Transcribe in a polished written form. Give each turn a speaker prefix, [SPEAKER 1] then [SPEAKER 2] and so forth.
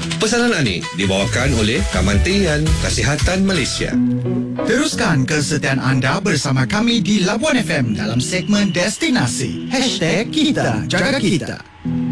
[SPEAKER 1] Pesanan Ani dibawakan oleh Kementerian Kesihatan Malaysia.
[SPEAKER 2] Teruskan kesetiaan anda bersama kami di Labuan FM dalam segmen Destinasi #KITA Jaga Kita.